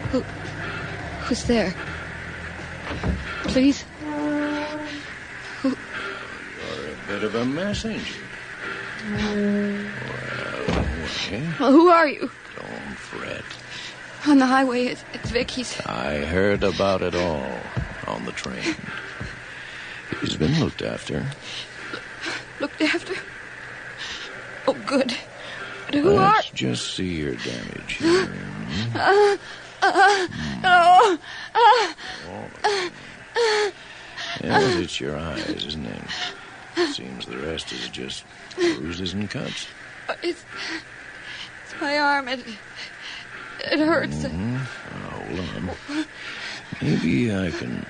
Who's there? Please? Who? You're a bit of a messenger. Well, who are you? Don't fret. On the highway, it's Vicky's. I heard about it all on the train. He's been looked after. Looked after? Oh, good. But who are... Let's just see your damage here. Yes, it's your eyes, isn't it? Seems the rest is just bruises and cuts. It's my arm. It hurts. Hold on. Maybe I can...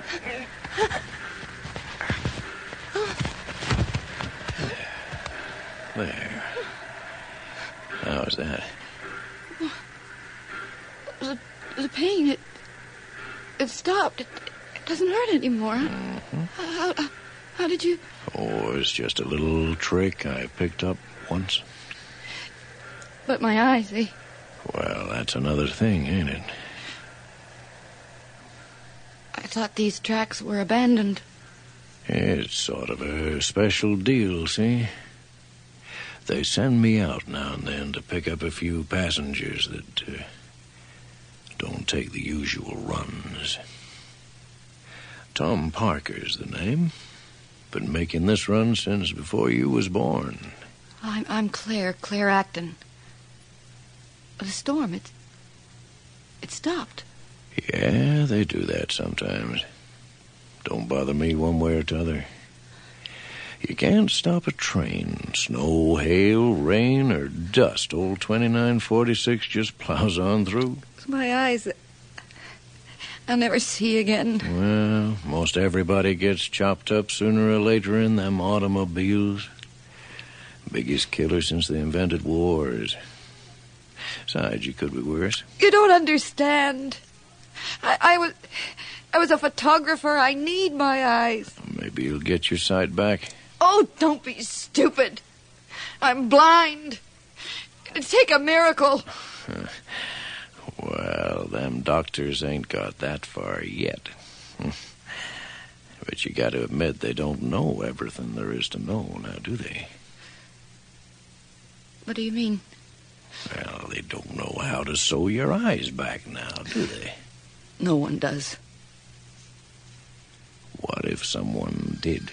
There. How's that? The pain, it stopped. It doesn't hurt anymore. How did you... Oh, it's just a little trick I picked up once. But my eyes, they... Well, that's another thing, ain't it? I thought these tracks were abandoned. It's sort of a special deal, see? They send me out now and then to pick up a few passengers that don't take the usual runs. Tom Parker's the name. Been making this run since before you was born. I'm Claire Acton. The storm, it stopped. Yeah, they do that sometimes. Don't bother me one way or t'other. You can't stop a train. Snow, hail, rain, or dust. Old 2946 just plows on through. My eyes, I'll never see again. Well, most everybody gets chopped up sooner or later in them automobiles. Biggest killer since they invented wars. Besides, you could be worse. You don't understand. I was a photographer. I need my eyes. Maybe you'll get your sight back. Oh, don't be stupid. I'm blind. It'd take a miracle. Well, them doctors ain't got that far yet. But you got to admit they don't know everything there is to know now, do they? What do you mean? Well, they don't know how to sew your eyes back now, do they? No one does. What if someone did?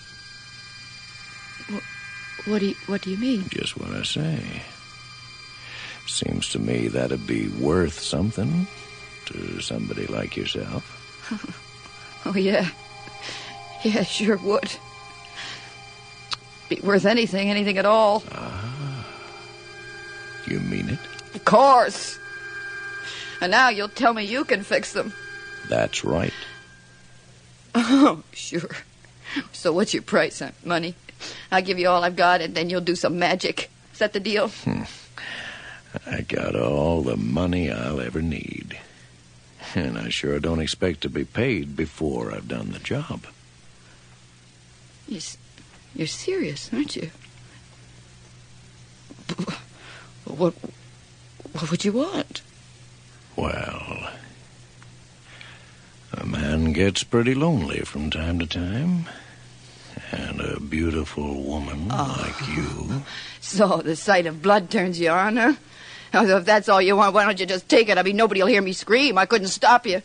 What do you mean? Just what I say. Seems to me that'd be worth something to somebody like yourself. Oh, yeah. Yeah, sure would. Be worth anything at all. Ah. You mean it? Of course. And now you'll tell me you can fix them. That's right. Oh, sure. So what's your price, huh? Money? I'll give you all I've got, and then you'll do some magic. Is that the deal? I got all the money I'll ever need. And I sure don't expect to be paid before I've done the job. You're serious, aren't you? What would you want? Well, a man gets pretty lonely from time to time. And a beautiful woman like you. So the sight of blood turns you on, huh? If that's all you want, why don't you just take it? I mean, nobody will hear me scream. I couldn't stop you.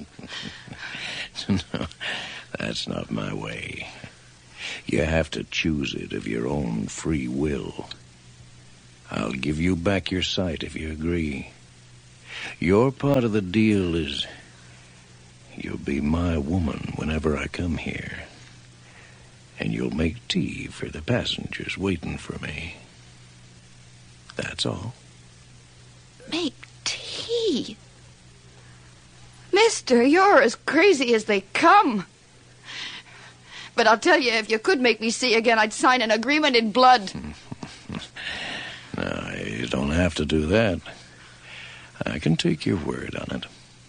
No, that's not my way. You have to choose it of your own free will. I'll give you back your sight if you agree. Your part of the deal is you'll be my woman whenever I come here. And you'll make tea for the passengers waiting for me. That's all. Make tea? Mister, you're as crazy as they come. But I'll tell you, if you could make me see again, I'd sign an agreement in blood. No, you don't have to do that. I can take your word on it.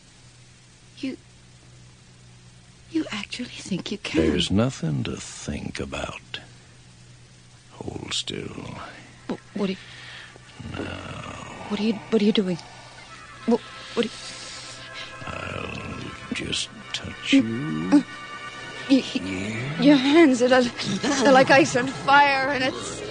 You actually think you can? There's nothing to think about. Hold still. What are you... No. What are you doing? What are you... Just touch you. Here. Your hands, they're like ice on fire, and it's